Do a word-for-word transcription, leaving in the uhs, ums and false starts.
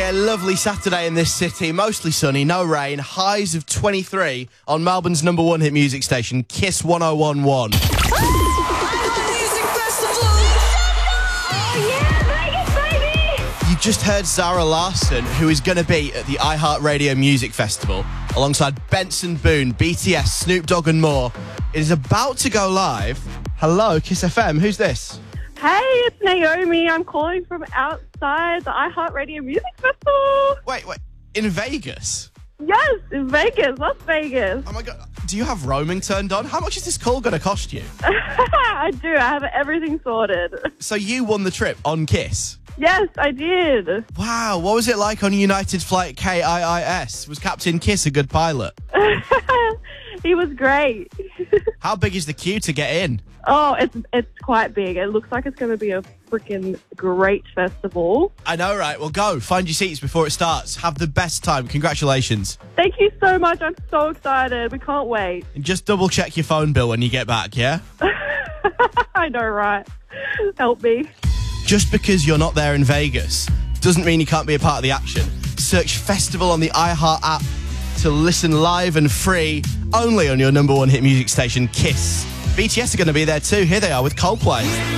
Yeah, lovely Saturday in this city. Mostly sunny, no rain. Highs of twenty-three on Melbourne's number one hit music station, Kiss one oh one one. You just heard Zara Larsson, who is going to be at the iHeartRadio Music Festival alongside Benson Boone, B T S, Snoop Dogg and more. It is about to go live. Hello, Kiss F M. Who's this? Hey, it's Naomi. I'm calling from outside the iHeartRadio Music Festival. Wait, wait. In Vegas? Yes, in Vegas, Las Vegas. Oh my God. Do you have roaming turned on? How much is this call going to cost you? I do. I have everything sorted. So you won the trip on Kiss? Yes, I did. Wow. What was it like on United Flight K I I S? Was Captain Kiss a good pilot? He was great. How big is the queue to get in? Oh, it's it's quite big. It looks like it's going to be a freaking great festival. I know, right? Well, go. Find your seats before it starts. Have the best time. Congratulations. Thank you so much. I'm so excited. We can't wait. And just double check your phone bill when you get back, yeah? I know, right? Help me. Just because you're not there in Vegas doesn't mean you can't be a part of the action. Search Festival on the iHeart app to listen live and free only on your number one hit music station, Kiss. B T S are going to be there too. Here they are with Coldplay.